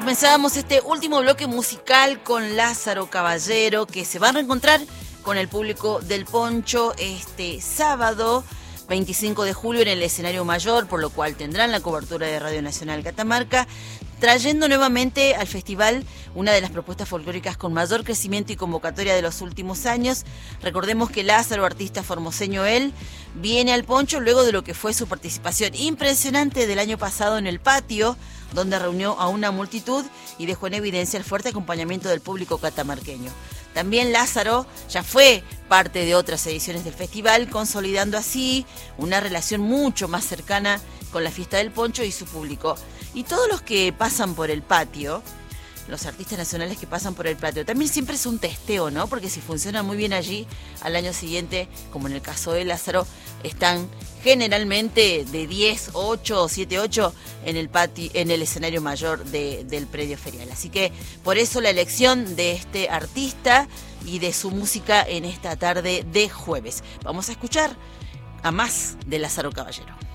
Comenzábamos este último bloque musical con Lázaro Caballero, que se va a reencontrar con el público del Poncho este sábado 25 de julio en el escenario mayor, por lo cual tendrán la cobertura de Radio Nacional Catamarca, trayendo nuevamente al festival una de las propuestas folclóricas con mayor crecimiento y convocatoria de los últimos años. Recordemos que Lázaro, artista formoseño él, viene al Poncho luego de lo que fue su participación impresionante del año pasado en el patio, donde reunió a una multitud y dejó en evidencia el fuerte acompañamiento del público catamarqueño. También Lázaro ya fue parte de otras ediciones del festival, consolidando así una relación mucho más cercana con la fiesta del Poncho y su público. Y todos los que pasan por el patio, los artistas nacionales que pasan por el patio, también siempre es un testeo, ¿no? Porque si funciona muy bien allí, al año siguiente, como en el caso de Lázaro, están generalmente de 10, 8 o 7, 8 en el patio, en el escenario mayor del predio ferial. Así que por eso la elección de este artista y de su música en esta tarde de jueves. Vamos a escuchar a más de Lázaro Caballero.